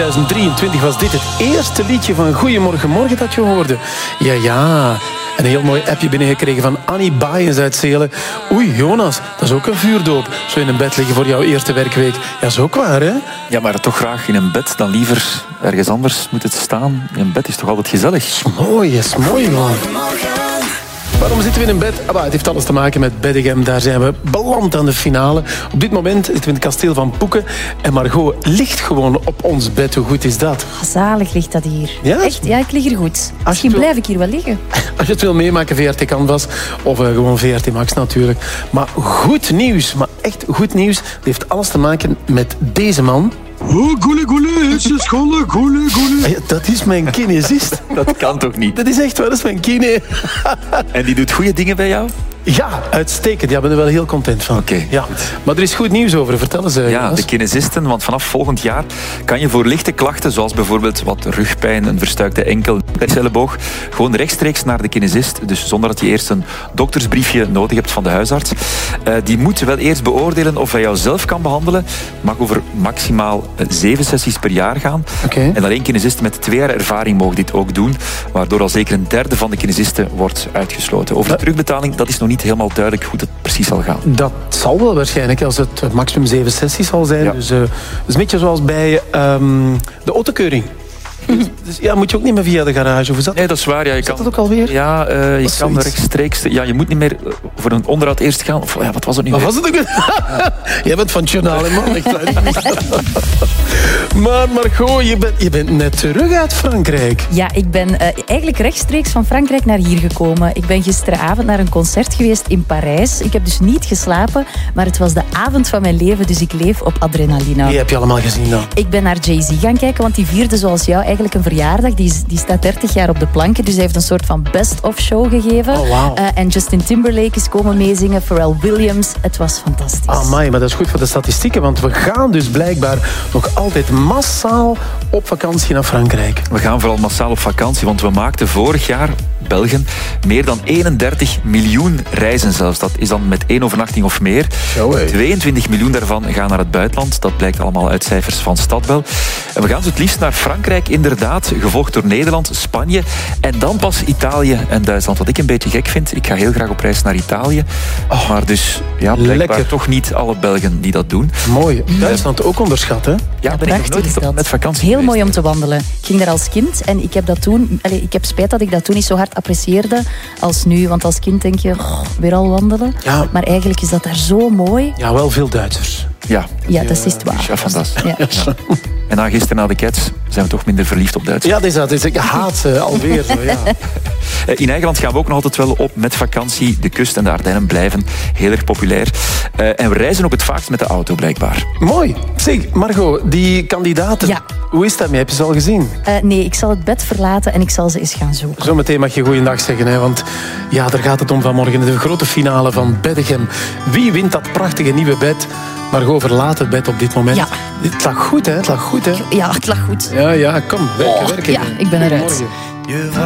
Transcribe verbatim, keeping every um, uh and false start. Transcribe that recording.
twintig drieëntwintig was dit het eerste liedje van Goeiemorgen Morgen dat je hoorde. Ja, ja. En een heel mooi appje binnengekregen van Annie Baaiens uit Zelen. Oei, Jonas, dat is ook een vuurdoop. Zo in een bed liggen voor jouw eerste werkweek. Ja, dat is ook waar, hè? Ja, maar toch graag in een bed dan liever ergens anders moet het staan. In een bed is toch altijd gezellig? Mooi, is mooi, man. Waarom zitten we in een bed? Ah, het heeft alles te maken met Beddegem. Daar zijn we beland aan de finale. Op dit moment zitten we in het kasteel van Poeken. En Margot ligt gewoon op ons bed. Hoe goed is dat? Zalig ligt dat hier. Ja? Echt, ja, ik lig hier goed. Misschien wil... blijf ik hier wel liggen. Als je het wil meemaken, V R T Canvas. Of uh, gewoon V R T Max natuurlijk. Maar goed nieuws. Maar echt goed nieuws. Dat heeft alles te maken met deze man. Oh, goele, goele, het is goele, goele, goele. Dat is mijn kinesist. Dat kan toch niet? Dat is echt waar, dat is mijn kine. En die doet goede dingen bij jou? Ja, uitstekend. Ja, ik ben er wel heel content van. Oké. Ja. Maar er is goed nieuws over. Vertel eens. Ja, de kinesisten. Want vanaf volgend jaar kan je voor lichte klachten, zoals bijvoorbeeld wat rugpijn, een verstuikte enkel, een elleboog, gewoon rechtstreeks naar de kinesist. Dus zonder dat je eerst een doktersbriefje nodig hebt van de huisarts. Uh, die moet wel eerst beoordelen of hij jou zelf kan behandelen. Mag over maximaal zeven sessies per jaar gaan. Okay. En alleen kinesisten met twee jaar ervaring mogen dit ook doen. Waardoor al zeker een derde van de kinesisten wordt uitgesloten. Over de terugbetaling, dat is nog niet helemaal duidelijk hoe het precies zal gaan. Dat zal wel waarschijnlijk, als het maximum zeven sessies zal zijn. Ja. Dus uh, een beetje zoals bij um, de autokeuring. Dus, dus ja, moet je ook niet meer via de garage. Of is dat? Nee, dat is waar. Ja, je is kan, dat ook alweer? Ja, uh, je is kan zoiets. rechtstreeks... Ja, je moet niet meer voor een onderhoud eerst gaan. Of ja, wat was het nu? Wat was het ook? Jij bent van het journaal, hè, man. Ik maar Margot, je bent, je bent net terug uit Frankrijk. Ja, ik ben uh, eigenlijk rechtstreeks van Frankrijk naar hier gekomen. Ik ben gisteravond naar een concert geweest in Parijs. Ik heb dus niet geslapen, maar het was de avond van mijn leven, dus ik leef op adrenaline. Die heb je allemaal gezien dan? Ik ben naar Jay-Z gaan kijken, want die vierde zoals jou eigenlijk een verjaardag. Die, is, die staat dertig jaar op de planken, dus hij heeft een soort van best-of show gegeven. Oh, wow. uh, en Justin Timberlake is komen meezingen, Pharrell Williams. Het was fantastisch. Amai, maar dat is goed voor de statistieken, want we gaan dus blijkbaar nog altijd massaal op vakantie naar Frankrijk. We gaan vooral massaal op vakantie, want we maakten vorig jaar, Belgen, meer dan eenendertig miljoen reizen zelfs. Dat is dan met één overnachting of meer. Zo, hey. tweeëntwintig miljoen daarvan gaan naar het buitenland. Dat blijkt allemaal uit cijfers van Stadbel. En we gaan zo het liefst naar Frankrijk, inderdaad, gevolgd door Nederland, Spanje en dan pas Italië en Duitsland. Wat ik een beetje gek vind, ik ga heel graag op reis naar Italië. Oh, maar dus, ja, blijkbaar lekker. toch niet alle Belgen die dat doen. Mooi. Duitsland ook onderschat, hè? Ja, ben ik nog nooit is op dat. met vakantie Heel geweest. mooi om te wandelen. Ik ging daar als kind en ik heb dat toen... Allez, ik heb spijt dat ik dat toen niet zo hard apprecieerde als nu. Want als kind denk je, oh, weer al wandelen. Ja. Maar eigenlijk is dat daar zo mooi. Ja, wel veel Duitsers. Ja, Ja, dat is het waar. ja, fantastisch. Ja. Ja. En na gisteren na de Cats zijn we toch minder verliefd op Duitsland. Ja, dat is dat. Dus ik haat ze alweer. Zo, ja. In eigen land gaan we ook nog altijd wel op met vakantie. De kust en de Ardennen blijven heel erg populair. Uh, en we reizen ook het vaakst met de auto, blijkbaar. Mooi. Zeg, Margot, die kandidaten, Ja. hoe is dat mee? Heb je ze al gezien? Uh, nee, ik zal het bed verlaten en ik zal ze eens gaan zoeken. Zometeen mag je goeiedag zeggen, hè, want ja, daar gaat het om vanmorgen. De grote finale van Beddegem. Wie wint dat prachtige nieuwe bed? Margot verlaat het bed op dit moment. Ja. Het lag goed, hè? Het lag goed, hè? Ja, het lag goed. Ja, ja, kom, werken, werken. Ja, ik ben eruit. Goedemorgen.